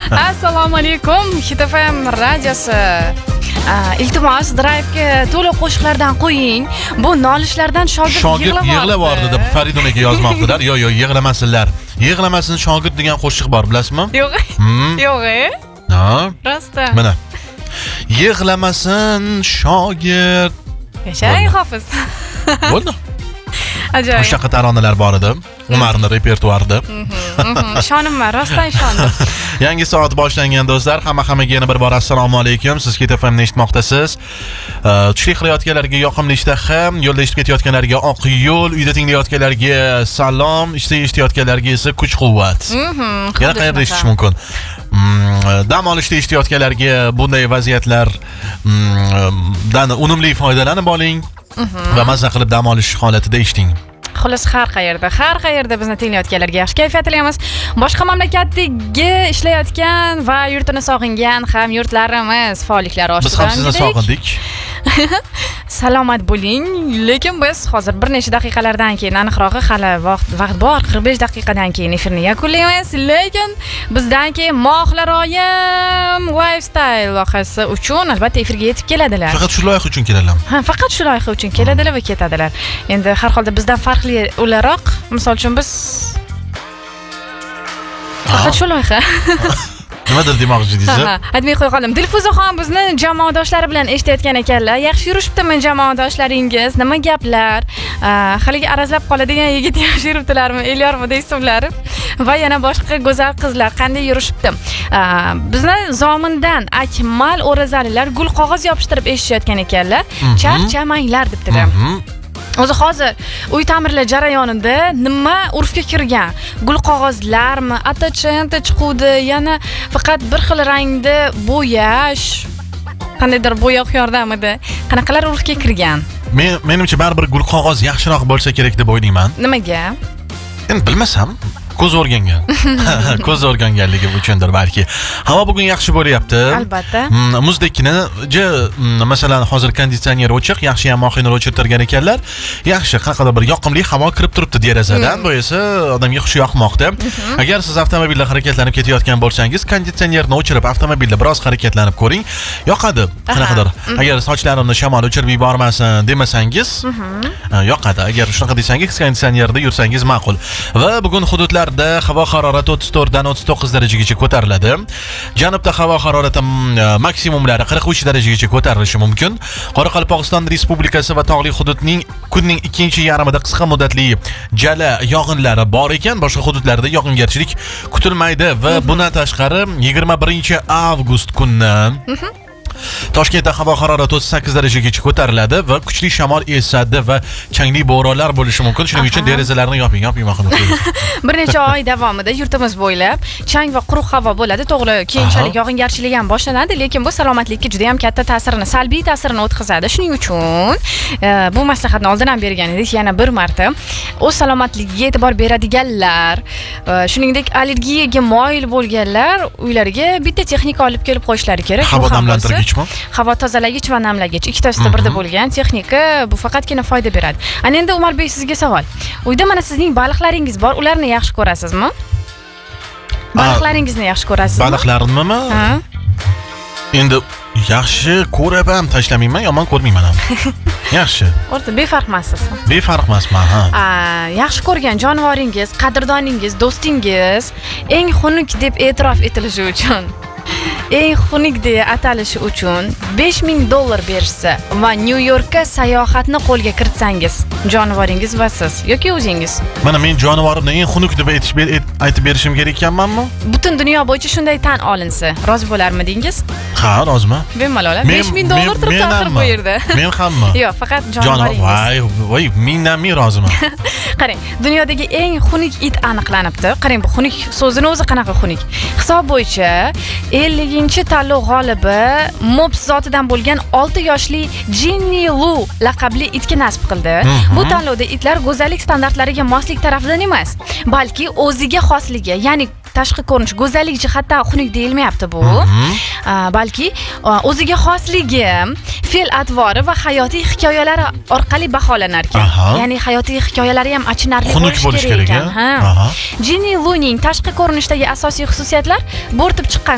Assalomu alaykum, Hit FM radiosi. Iltimos, Drive'ga to'liq qo'shiqlardan qo'ying. Bu nolishlardan shogird yig'lavordi deb Faridun aka yozmoqdilar. Yo'q, yig'lamasinlar. Yig'lamasin shogird degan qo'shiq bor, bilasizmi? Yo'q. Yo'q. Ha? Rosta. Mana. Yig'lamasin shogird. Yashang Hofiz. Bo'ldi. Ajoyib. O'sha taronalar bor edi. Umarning repertuarida. Ishonimman, rostdan ishondim. Yangi soat boshlangan do'stlar. Hammaga yana bir bor assalomu alaykum. Siz Hit FM'ni eshitmoqdasiz. Tushlik qilayotganlarga yoqimli ishtaha, yo'lda eshitib ketayotganlarga oq yo'l, uyda tinglayotganlarga salom, ishda eshitayotganlarga esa kuch-quvvat. Yana qayerda eshitish mumkin? Dam olishda eshitayotganlarga bunday vaziyatlardan unumli foydalanib oling va mazza qilib dam olish holatida eshiting. Xolos har qayerda bizni tinglayotganlarga yaxshi kayfiyat tilaymiz. Boshqa mamlakatdagi ishlayotgan va yurtini sog'ingan ham yurtlarimiz faolliklari oshida. Biz ham sizni sog'indik. Salomat bo'ling. Lekin biz hozir bir necha daqiqalardan keyin, aniqrog'i hali vaqt bor, 45 daqiqadan keyin efirni yakunlaymiz. Lekin bizdan keyin Mohlaroyim Lifestyle loyihasi uchun albatta efirga yetib keladilar. Faqat shu loyiha uchun keladilar. Ha, faqat shu loyiha uchun keladilar va ketadilar. Endi har holda bizdan farqli o'laroq, misol uchun biz faqat shu loyiha. Nimadir demoqchi deysiz? Aytmay qo'ya qoldim. Dilfuzaxon bizni jamoadoshlari bilan eshitayotgan ekanlar. Yaxshi yurishibdimi jamoadoshlaringiz? Nima gaplar? Haligi arazlab qoladigan yigit yaxshi yuribdilarmi? Elyormida ismlari va yana boshqa go'zal qizlar qanday yurishibdi? Bizni Zomindan Akmal O'razalilar gul qog'oz yopishtirib eshitayotgan ekanlar. Charchamanglar debdilar. O'zi hozir uy ta'mirlash jarayonida nima urfga kirgan? Gul qog'ozlarmi, atachin, chiquvdi, yana faqat bir xil rangda bo'yash, qandaydir bo'yoq yordamida qanaqalar urfga kirgan? Menimcha baribir gul qog'oz yaxshiroq bo'lsa kerak deb o'ylayman. Nimaga? Endi bilmasam. Ko'z o'rganganligi uchundir balki. Havo bugun yaxshi bo'lyapti. Albatta. Muzdekni, masalan, hozir konditsioner o'chiq, yaxshi ham mohini o'chirtirgan ekanlar. Yaxshi, qanaqadir bir yoqimli havo kirib turibdi derazadan, bu esa odamga xush yoqmoqda. Agar siz avtomobilda harakatlanib ketayotgan bo'lsangiz, konditsionerni o'chirib avtomobilda biroz harakatlanib ko'ring. Yoqadi. Qanaqadir. Agar sochlarimni shamol o'chirib yubormasin demasangiz, yoqadi. Agar shunaqa desangiz, konditsionerda yursangiz ma'qul. Va bugun hududlar havo harorati 34 dan 39 darajagacha ko'tariladi. Janubda havo harorati maksimumlari 43 darajagacha ko'tarilishi mumkin. Qoraqalpog'iston Respublikasi va tog'li hududning kunning ikkinchi yarmida qisqa muddatli jala yog'inlari bor ekan. Boshqa hududlarda yog'ingarchilik kutilmaydi va bundan tashqari 21-avgust kunni Toshkentda havo harorati 38 darajagacha ko'tariladi va kuchli shamol esadi va changli bo'ronlar bo'lishi mumkin. Shuning uchun derazalarni yoping mahmud. Bir necha oy davomida yurtimiz bo'ylab chang va quruq havo bo'ladi. To'g'ri, keyinchalik yog'ingarchilik ham boshlanadi, lekin bu salomatlikka juda ham katta ta'sirini, salbiy ta'sirini o'tkazadi. Shuning uchun bu maslahatni oldin ham bergan edik, yana bir marta o'z salomatligiga e'tibor beradiganlar, shuningdek allergiyaga moyil bo'lganlar uylariga bitta texnika olib kelib qo'yishlari kerak. Havo namlantirgich. Havo tozalagich va namlagich ikkitasida birda bo'lgan texnika bu faqatgina foyda beradi. Ana endi Umarbek, sizga savol. Uyda mana sizning baliqlaringiz bor, ularni yaxshi ko'rasizmi? Baliqlaringizni yaxshi ko'rasizmi? Baliqlarimni? Endi yaxshi ko'rib ham tashlamayman, yomon ko'rmayman ham. Yaxshi. O'rta befarqmisiz? Befarq emasman, ha. Yaxshi ko'rgan jonivoringiz, qadrdoningiz, do'stingiz eng xunuk deb e'tirof etilishi uchun, eng xunuk deya atalishi uchun $5000 bersa va New Yorkka sayohatni qo'lga kiritsangiz, jonivoringiz va siz yoki o'zingiz. Mana men jonivorimni eng xunuk deb aytib berishim kerak ekanmanmi? Butun dunyo bo'yicha shunday tan olinsa, rozi bo'larmidingiz? Ha, roziman. Bemalol. $5000 turibdi oxir bu yerda. Men hammi. Yo'q, faqat jonivoringiz. Voy, mingdan ming roziman. Qarang, dunyodagi eng xunuk it aniqlanibdi. Qarang, bu xunuk so'zini o'zi qanaqa xunuk. Hisob bo'yicha 50-tanlov g'olibi Mops zotidan bo'lgan 6 yoshli Jinni Lu laqabli itga nasib qildi. Bu tanlovda itlar go'zallik standartlariga moslik tarafidan emas, balki o'ziga xosligi, ya'ni tashqi ko'rinish, go'zallik jihatdan xunuk deyilmayapti bu. Balki o'ziga xosligi, fe'l atvori va hayotiy hikoyalari orqali baholanar ekan. Ya'ni hayotiy hikoyalari ham achinarli bo'lishi kerak ekan. Jinni Luning tashqi ko'rinishdagi asosiy xususiyatlar bo'rtib chiqqan